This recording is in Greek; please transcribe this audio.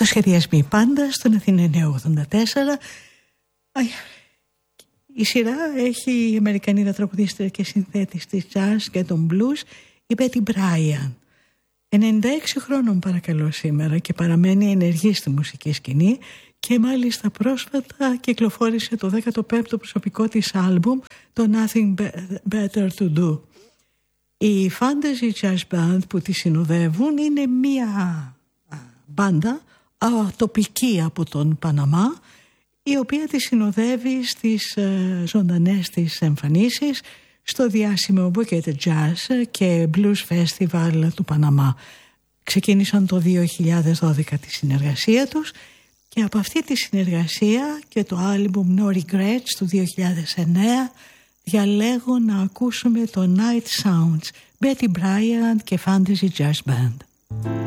Αυτοσχεδιασμοί πάντα στον Αθήνα 984. Η σειρά έχει η Αμερικανίδα τραγουδίστρια και συνθέτης της jazz και των blues, η Betty Bryan. 96 χρόνων παρακαλώ σήμερα και παραμένει ενεργή στη μουσική σκηνή και μάλιστα πρόσφατα κυκλοφόρησε το 15ο προσωπικό της άλμπουμ, το Nothing Better to Do. Η Fantasy Jazz Band που τη συνοδεύουν είναι μία μπάντα τοπική από τον Παναμά, η οποία τη συνοδεύει στις ζωντανές της εμφανίσεις στο διάσημο Bucket Jazz και Blues Festival του Παναμά. Ξεκίνησαν το 2012 τη συνεργασία τους και από αυτή τη συνεργασία και το άλμπουμ No Regrets του 2009 διαλέγω να ακούσουμε το Night Sounds, Betty Bryan και Fantasy Jazz Band.